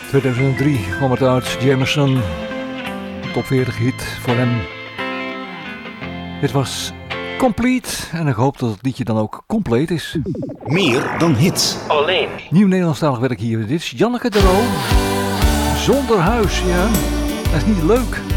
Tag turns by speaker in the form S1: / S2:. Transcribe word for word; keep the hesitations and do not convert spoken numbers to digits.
S1: tweeduizend drie kwam het uit, Jamerson. Top veertig hit voor hem. Dit was Complete en ik hoop dat het liedje dan ook compleet is.
S2: Meer dan hits.
S3: Alleen.
S1: Nieuw Nederlandstalig werk hier. Dit is Janneke de Roo. Zonder huis, ja. Dat is niet leuk.